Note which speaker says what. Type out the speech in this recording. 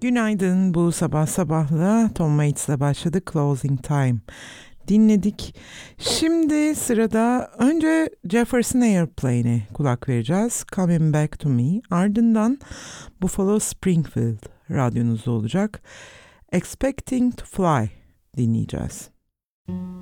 Speaker 1: Günaydın, bu sabah sabahla Tom Waits'le başladık. Closing Time dinledik. Şimdi sırada önce Jefferson Airplane'e kulak vereceğiz. Coming Back to Me. Ardından Buffalo Springfield radyonuzda olacak. Expecting to Fly dinleyeceğiz.